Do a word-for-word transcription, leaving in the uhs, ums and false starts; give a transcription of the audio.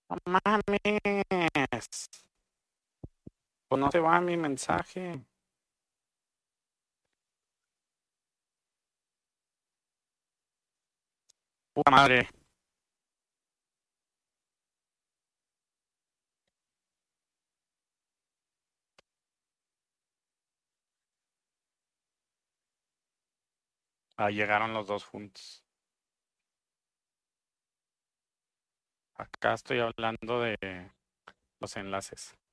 No mames. Pues no se va mi mensaje. Puta madre. Ah, llegaron los dos juntos. Acá estoy hablando de los enlaces.